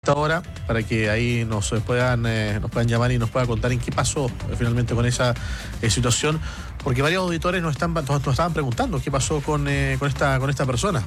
esta hora para que ahí nos puedan llamar y nos puedan contar en qué pasó finalmente con esa situación, porque varios auditores nos estaban preguntando qué pasó con esta persona.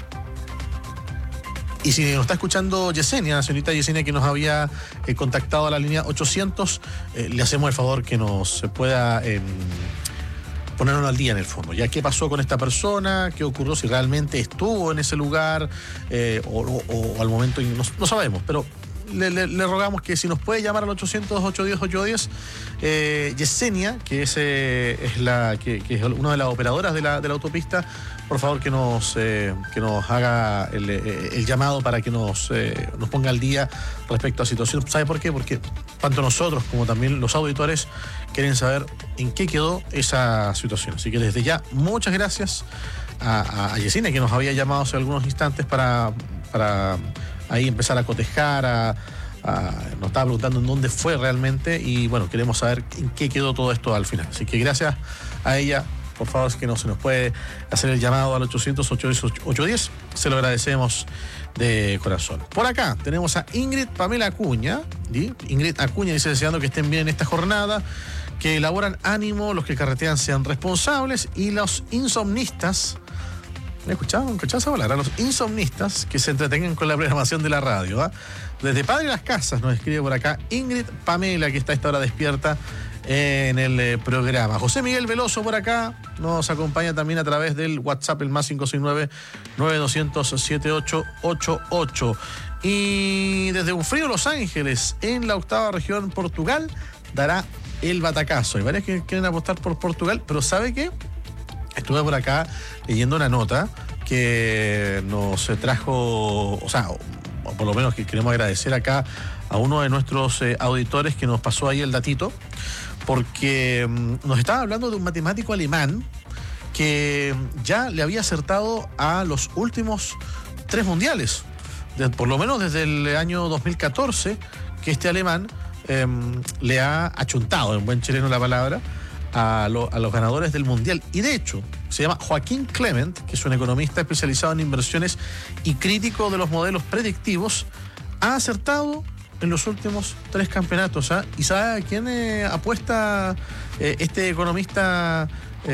Y si nos está escuchando Yesenia, la señorita Yesenia, que nos había contactado a la línea 800, le hacemos el favor que nos pueda ponernos al día en el fondo. Ya qué pasó con esta persona, qué ocurrió, si realmente estuvo en ese lugar o al momento no sabemos, pero le rogamos que si nos puede llamar al 800-810-810, Yesenia, que es una de las operadoras de la autopista, por favor que nos haga el llamado para que nos ponga al día respecto a la situación. ¿Sabe por qué? Porque tanto nosotros como también los auditores quieren saber en qué quedó esa situación. Así que desde ya, muchas gracias a Yesenia, que nos había llamado hace algunos instantes para ahí empezar a cotejar, nos estaba preguntando en dónde fue realmente y bueno, queremos saber en qué quedó todo esto al final. Así que gracias a ella, por favor, es que no se nos puede hacer el llamado al 800-810, se lo agradecemos de corazón. Por acá tenemos a Ingrid Pamela Acuña, ¿sí? Ingrid Acuña dice: deseando que estén bien en esta jornada, que elaboran ánimo, los que carretean sean responsables y los insomnistas. ¿Me escuchaban esa palabra? Los insomnistas que se entretengan con la programación de la radio. Desde Padre Las Casas nos escribe por acá Ingrid Pamela, que está a esta hora despierta en el programa. José Miguel Veloso por acá nos acompaña también a través del WhatsApp, el más 569-9200-7888. Y desde un frío Los Ángeles, en la 8ª región, Portugal, dará el batacazo. Hay varios que quieren apostar por Portugal, pero ¿sabe qué? Estuve por acá leyendo una nota que nos trajo, o por lo menos que queremos agradecer acá a uno de nuestros auditores que nos pasó ahí el datito, porque nos estaba hablando de un matemático alemán que ya le había acertado a los últimos 3 mundiales, por lo menos desde el año 2014, que este alemán le ha achuntado, en buen chileno la palabra, a los ganadores del mundial. Y de hecho se llama Joaquín Clement, que es un economista especializado en inversiones y crítico de los modelos predictivos. Ha acertado en los últimos 3 campeonatos. ¿Y sabe a quién apuesta este economista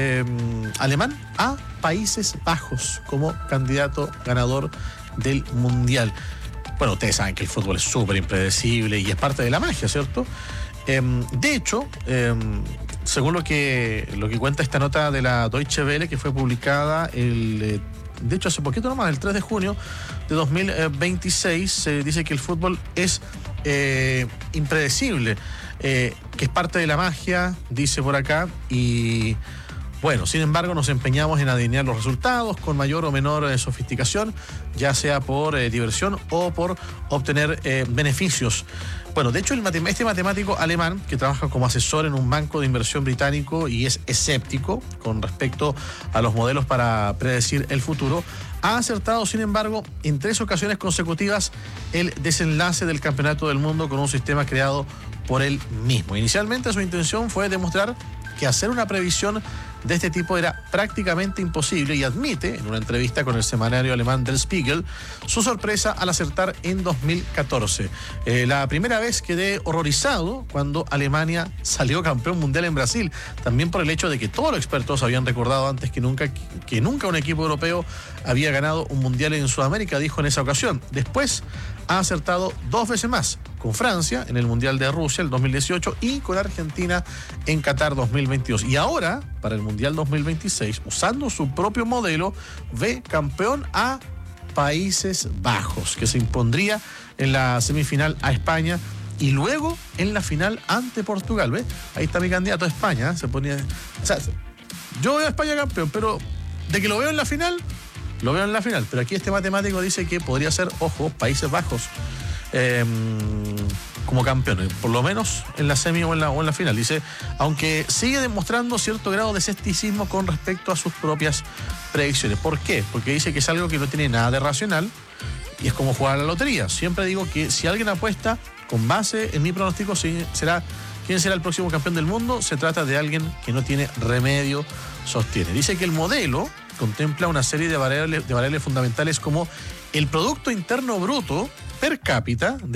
alemán? A Países Bajos como candidato ganador del mundial. Bueno, ustedes saben que el fútbol es súper impredecible y es parte de la magia, ¿cierto? De hecho, según lo que cuenta esta nota de la Deutsche Welle, que fue publicada de hecho hace poquito nomás, el 3 de junio de 2026, se dice que el fútbol es impredecible, que es parte de la magia, dice por acá, y bueno, sin embargo nos empeñamos en adivinar los resultados con mayor o menor sofisticación, ya sea por diversión o por obtener beneficios. Bueno, de hecho este matemático alemán, que trabaja como asesor en un banco de inversión británico y es escéptico con respecto a los modelos para predecir el futuro, ha acertado, sin embargo, en 3 ocasiones consecutivas el desenlace del Campeonato del Mundo con un sistema creado por él mismo. Inicialmente su intención fue demostrar que hacer una previsión de este tipo era prácticamente imposible y admite, en una entrevista con el semanario alemán Der Spiegel, su sorpresa al acertar en 2014. La primera vez quedé horrorizado cuando Alemania salió campeón mundial en Brasil, también por el hecho de que todos los expertos habían recordado antes que nunca un equipo europeo había ganado un mundial en Sudamérica, dijo en esa ocasión. Después ha acertado 2 veces más, con Francia en el Mundial de Rusia el 2018 y con Argentina en Qatar 2022. Y ahora, para el Mundial 2026, usando su propio modelo, ve campeón a Países Bajos, que se impondría en la semifinal a España y luego en la final ante Portugal. ¿Ves? Ahí está mi candidato a España. Se ponía, o sea, yo veo a España campeón, pero de que lo veo en la final, lo veo en la final. Pero aquí este matemático dice que podría ser, ojo, Países Bajos como campeones, por lo menos en la semi o en la final. Dice, aunque sigue demostrando cierto grado de escepticismo con respecto a sus propias predicciones. ¿Por qué? Porque dice que es algo que no tiene nada de racional y es como jugar a la lotería. Siempre digo que si alguien apuesta con base en mi pronóstico, ¿quién será el próximo campeón del mundo? Se trata de alguien que no tiene remedio, sostiene. Dice que el modelo contempla una serie de variables fundamentales como el Producto Interno Bruto per cápita